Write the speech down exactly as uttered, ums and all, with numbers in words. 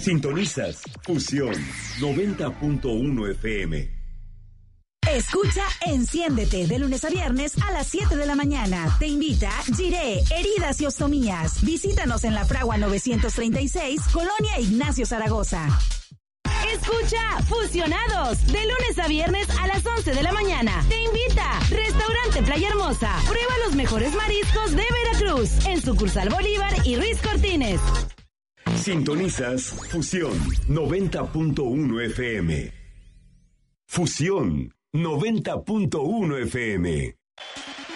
Sintonizas Fusión noventa punto uno F M. Escucha Enciéndete de lunes a viernes a las siete de la mañana. Te invita Giré, Heridas y Ostomías. Visítanos en La Fragua novecientos treinta y seis, Colonia Ignacio Zaragoza. Escucha Fusionados de lunes a viernes a las once de la mañana. Te invita Restaurante Playa Hermosa. Prueba los mejores mariscos de Veracruz en sucursal Bolívar y Ruiz Cortines. Sintonizas Fusión noventa punto uno F M. Fusión noventa punto uno F M.